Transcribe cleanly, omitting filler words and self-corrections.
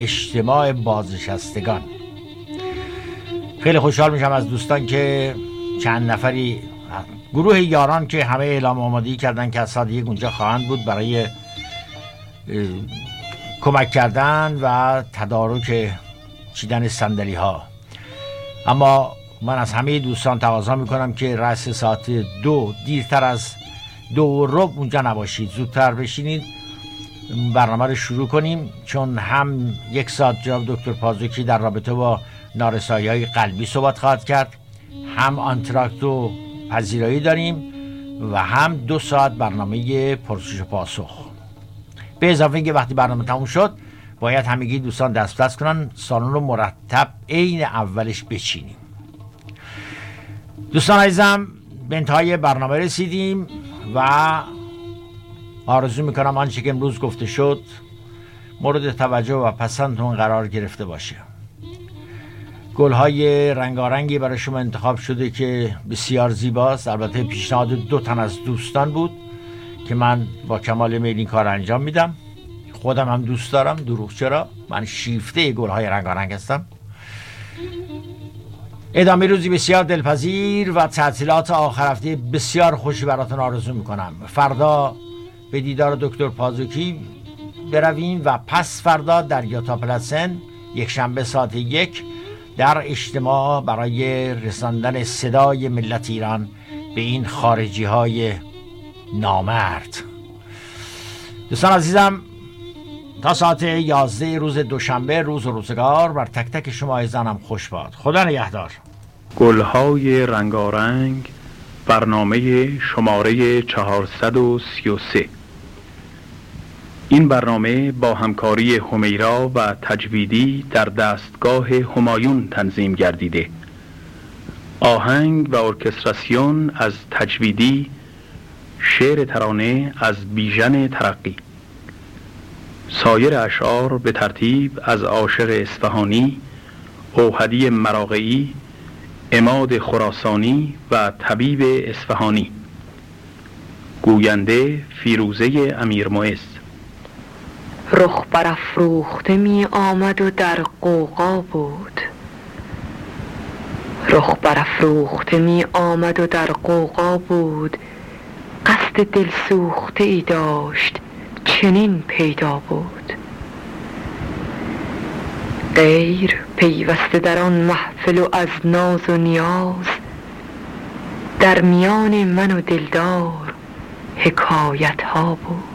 اجتماع بازنشستگان. خیلی خوشحال میشم از دوستان که چند نفری گروه یاران که همه اعلام آمادگی کردن که از ساعت 1 اونجا خواهند بود برای کمک کردن و تدارک چیدن صندلی ها. اما من از همه دوستان تقاضا میکنم که رأس ساعت 2 دیرتر از 2:15 اونجا نباشید، زودتر بشینید برنامه رو شروع کنیم، چون هم 1 ساعت جناب دکتر پازوکی در رابطه با نارسایی‌های قلبی صحبت خواهد کرد، هم آنتراکت و پذیرایی داریم و هم 2 ساعت برنامه پرسش و پاسخ. به اضافه اینکه وقتی برنامه تموم شد باید همگی دوستان دست کنن سالن رو مرتب عین اولش بچینیم. دوستان عزیزم، به انتهای برنامه رسیدیم و آرزو میکنم آنچه که امروز گفته شد مورد توجه و پسندتون قرار گرفته باشه. گل‌های رنگارنگی برای شما انتخاب شده که بسیار زیباست. البته پیشنهاد 2 تن از دوستان بود که من با کمال میل این کار انجام میدم. خودم هم دوست دارم، دروغ چرا، من شیفته گل‌های رنگارنگ هستم. ادامه روزی بسیار دلپذیر و تعطیلات آخر هفته بسیار خوشی براتون آرزو میکنم. فردا به دیدار دکتر پازوکی برویم و پس فردا در یوتا پلاسن یک شنبه ساعت 1 در اجتماع برای رساندن صدای ملت ایران به این خارجی های نامرد. دوستان عزیزم، تا ساعت 11 روز دوشنبه، روز و روزگار بر تک تک شما عزیزانم خوش باد. خدا نگهدار. گل‌های رنگارنگ، برنامه شماره 433. این برنامه با همکاری همیرا و تجویدی در دستگاه همایون تنظیم گردیده. آهنگ و ارکستراسیون از تجویدی، شعر ترانه از بیژن ترقی. سایر اشعار به ترتیب از عاشق اصفهانی، اوحدی مراغعی، عماد خراسانی و طبیب اصفهانی. گوینده فیروزه امیرمعز. رخ برافروخته می آمد و در غوغا بود، رخ برافروخته می آمد و در غوغا بود، قصد دل سوخته ای داشت چنین پیدا بود. غیر پیوسته در آن محفل و از ناز و نیاز، در میان من و دلدار حکایت ها بود.